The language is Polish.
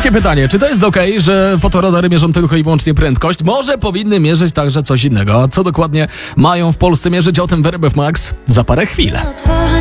Takie pytanie, czy to jest okej, że fotoradary mierzą tylko i wyłącznie prędkość? Może powinny mierzyć także coś innego. A co dokładnie mają w Polsce mierzyć? O tym w RMF Max za parę chwil.